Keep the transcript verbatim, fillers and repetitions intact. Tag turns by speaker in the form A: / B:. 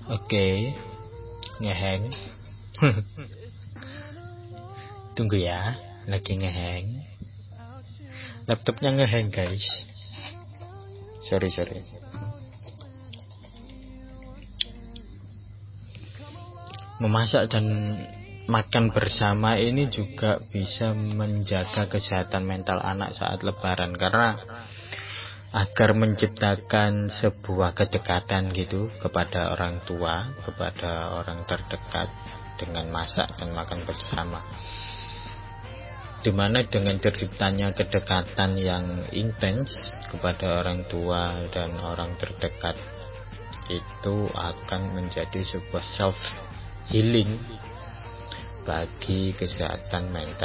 A: Oke, ngeheng. Tunggu ya, lagi ngeheng. Laptopnya ngeheng guys. Sorry sorry. Memasak dan makan bersama ini juga bisa menjaga kesehatan mental anak saat lebaran, karena agar menciptakan sebuah kedekatan gitu kepada orang tua, kepada orang terdekat dengan masak dan makan bersama, dimana dengan terciptanya kedekatan yang intens kepada orang tua dan orang terdekat itu akan menjadi sebuah self healing bagi kesehatan mental